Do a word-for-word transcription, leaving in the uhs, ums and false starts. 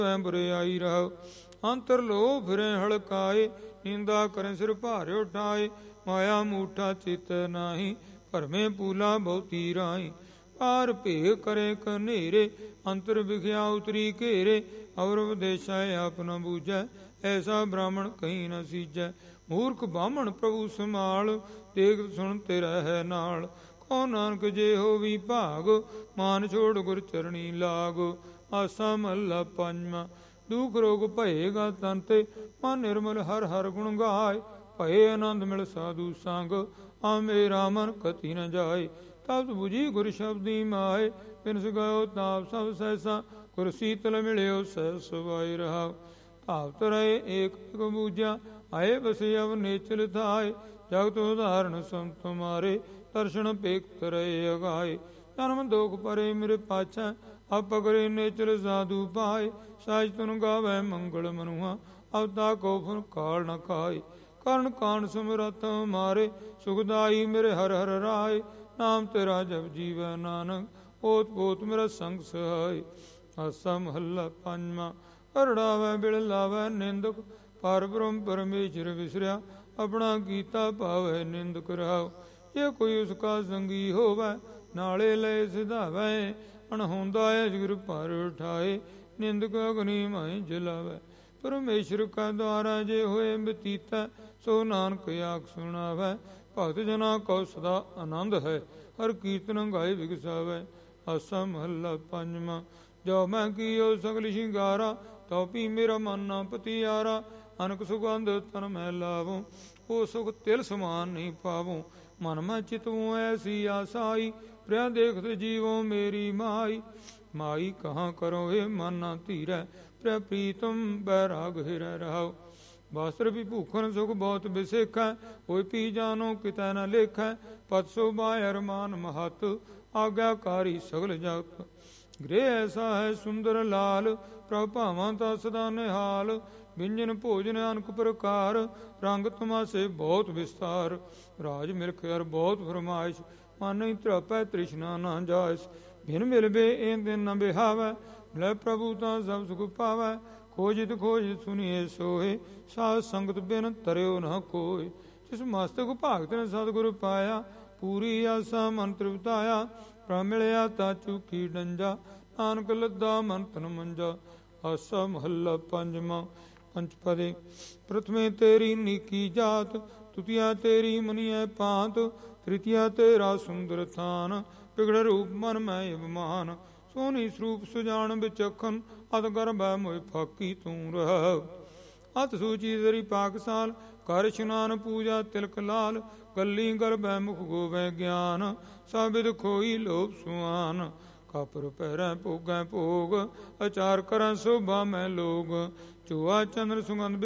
बुरियाई रहो। अंतर लो फिरे हड़काए, निंदा करें सिर भारे उठाए। माया मूठा चित नाही, भरमे पूला बहुती राई। पार भेग करे कनेरे, अंतर बिखिया उतरी घेरे। और उपदेशा आप न बूझै, ऐसा ब्राह्मण कहीं न सीजै। मूर्ख बामण प्रभु संभाल, देखत सुन तेरा है नाल। कौ नानक जे होवी भाग, मान छोड़ गुर चरणी लाग। आसा महला पंजवा। दुख रोग भयेगा तन ते, मन निर्मल हर हर गुण गाय। भये आनंद मिल साधु संग, आ मेरा मन कति न जाय। तब बुझी गुर शब्दी माए, बिन गयो ताप सब सहसा। गुर शीतल मिलियो सह सुभाई रहा। ताप रहे एक एक बूझा, आए बसे अब नेचल थाय। जगत उदाहरण सम तुम्हारे, दर्शन पेख रहे अगाए। जन्म दोख परे मेरे पाछै, अब पकड़े नेचल साधु पाए। साज तुन गावै मंगल मनुआ, अब ताको फुन काल न खाए। कर्ण कांड समरथ मारे, सुखदाई मेरे हर हर राय। नाम तेरा जब जीवै नानक, ओत पोत मेरा संग सहाय। आसा महला पंजवा। करड़ावै बिल लावै निंदक, पर ब्रह्म परमेश्वर विसरिया। अपना कीता पावै निंदक राव। जे कोई उसका संगी होवै, नाले लय सिधावै। अणहोंदा अजगर पर उठाए, निंदक अग्नि माई जलावै। परमेश्वर का द्वारा जे होए बतीता, सो नानक आख सुनावै। भगत जना को सदा आनंद है, हर कीर्तन गाय विगसावै। आसा महला पंजवा। जो मैं कियो सगल शिंगारा, तो पी मेरा मन ना पतियारा। अनक सुगंध तन मैं लावूं, वो सुख तिल समान नहीं पावूं। मन मैं चितवूं ऐसी आसाई, प्रिया देखत जीवो मेरी माई। माई कहाँ करो हे मन ना धीरै, प्रिय प्रीतम बैराग हिरै रहाओ। वस्त्र भी भूखन सुख बहुत बिसेखै, कोई पी जानो कितै न लेखै। पत शोभाय अरमान महत, आज्ञाकारी सगल जगत। गृह ऐसा है सुंदर लाल, प्रभ भावां ता सदा निहाल। व्यंजन भोजन अनक प्रकार, रंग तमाशे बहुत विस्तार। राज मिल्ख अर बहुत फरमाइश, मन नहीं त्रपै तृष्णा न जाइस। बिन मिलबे एन दिन न बिहावै, मिलै प्रभु ता सब सुख पावै। खोजित खोजित सुनिए सोए, साध संगत बिन तरियो न कोय। जिस मस्तक भागत ने सतगुरु पाया, पूरी आसा मन तृप्ताया। प्रण मिलिया ता चूकी डंजा, नानक लद्दा मन तन मंजा। आसा महला पंजवा। पंचपदे। प्रथमे तेरी नीकी जात, तुतिया तेरी मनिय पात। तृतीया तेरा सुंदर थान, बिगड़ रूप मन मैं अभिमान। सोनी स्वरूप सुजान बिचखन, अत गर्भ मोह फाकी तू रह। अत सूची दरी पाकसाल, कर स्नान पूजा तिलक लाल। गली गर्भ मुख गोवै ज्ञान, साबिद खोई लोभ सुआन। कापर पैरै भोगै भोग, अचार करैं शोभा मैं लोग। चूहा चंद्र सुगंध